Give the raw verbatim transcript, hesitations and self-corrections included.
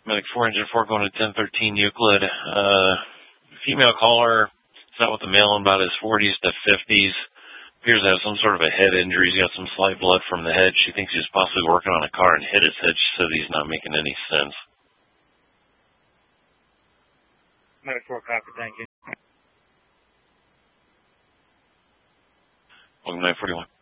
Medic four, Engine four, going to ten thirteen Euclid. Uh, female caller, it's not with the male in about his forties to fifties. Appears to have some sort of a head injury. He's got some slight blood from the head. She thinks he's possibly working on a car and hit his head. She says he's not making any sense. Medic four, copy, thank you. Welcome nine forty-one.